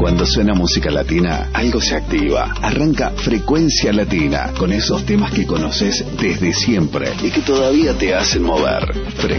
Cuando suena música latina, algo se activa. Arranca Frecuencia Latina, con esos temas que conoces desde siempre y que todavía te hacen mover.